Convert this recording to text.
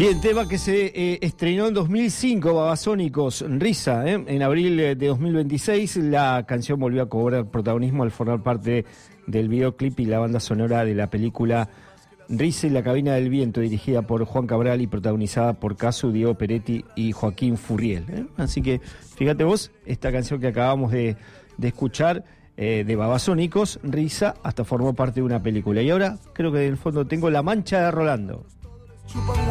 Bien, tema que se estrenó en 2005, Babasónicos, Risa, en abril de 2026. La canción volvió a cobrar protagonismo al formar parte del videoclip y la banda sonora de la película Risa y la cabina del viento, dirigida por Juan Cabral y protagonizada por Casu, Diego Peretti y Joaquín Furriel. Así que, fíjate vos, esta canción que acabamos de escuchar, de Babasónicos, Risa, hasta formó parte de una película. Y ahora creo que en el fondo tengo La Mancha de Rolando.